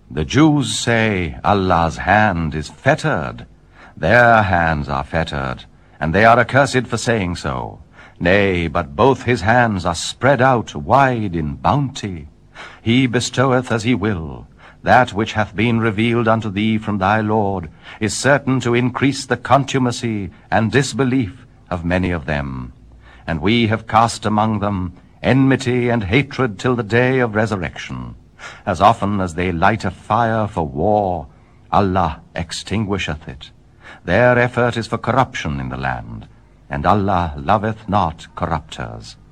The Jews say Allah's hand is fettered. Their hands are fettered, and they are accursed for saying so. Nay, but both his hands are spread out wide in bounty. He bestoweth as he will. That which hath been revealed unto thee from thy Lord is certain to increase the contumacy and disbelief of many of them. And we have cast among them enmity and hatred till the day of resurrection. As often as they light a fire for war, Allah extinguisheth it. Their effort is for corruption in the land, and Allah loveth not corrupters.